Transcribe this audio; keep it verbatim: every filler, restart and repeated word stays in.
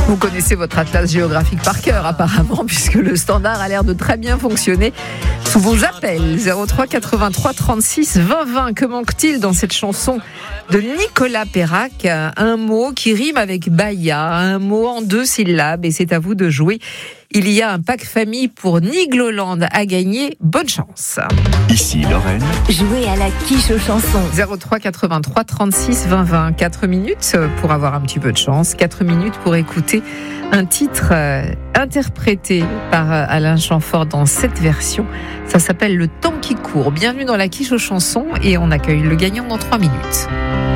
Vous connaissez votre atlas géographique par cœur apparemment, puisque le standard a l'air de très bien fonctionner sous vos appels. zéro trois quatre-vingt-trois trente-six vingt vingt. Que manque-t-il dans cette chanson de Nicolas Perrac? Un mot qui rime avec Baya, un mot en deux syllabes, et c'est à vous de jouer. Il y a un pack famille pour Nigloland à gagner. Bonne chance. Ici Lorraine. Jouez à la quiche aux chansons. zéro trois quatre-vingt-trois trente-six vingt vingt. quatre minutes pour avoir un petit peu de chance. quatre minutes pour écouter un titre euh, interprété par euh, Alain Chamfort dans cette version. Ça s'appelle Le temps qui court. Bienvenue dans la quiche aux chansons et on accueille le gagnant dans trois minutes.